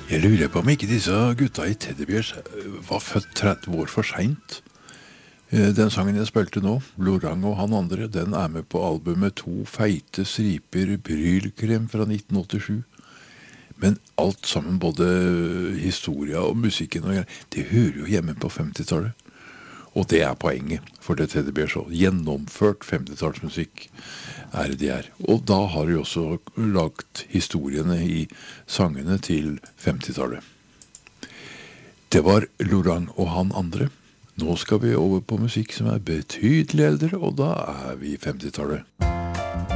Jeg lurer på om ikke disse gutta i Teddybears var født 30 år for sent. Den sangen jeg spilte nå, Lorang og han andre, den er med på albumet To feite striper brylkrem fra 1987. Men alt sammen, både historia og musikken, og det hører jo hjemme på 50-tallet. Og det er poenget for det Teddybears Show. Gjennomført 50-tallsmusikk er det de er. Og da har de også lagt historiene i sangene til 50-tallet. Det var Lorang og han andre. Nå skal vi over på musikk som er betydelig eldre, og da er vi i 50-tallet.